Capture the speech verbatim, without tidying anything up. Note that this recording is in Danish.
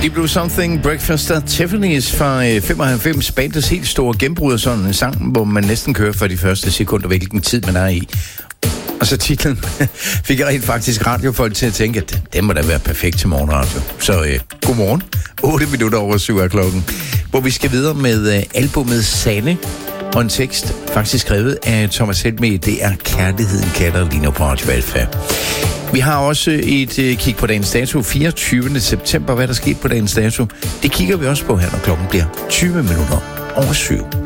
It Blew Something, Breakfast at Tiffany's fra femoghalvfems, bandets helt store gennembrud af sådan en sang, hvor man næsten kører for de første sekunder, hvilken tid man er i. Og så titlen fik jeg rent faktisk radiofolk til at tænke, at den må da være perfekt til morgenradio. Så øh, godmorgen. otte minutter over syv er klokken. Hvor vi skal videre med øh, albumet Sande. Og en tekst faktisk skrevet af Thomas Heltme. Det er Kærligheden kalder lige nu på Radio Alfa. Vi har også et øh, kig på dagens dato. fireogtyvende september. Hvad der skete på dagens dato? Det kigger vi også på her, når klokken bliver tyve minutter over syv.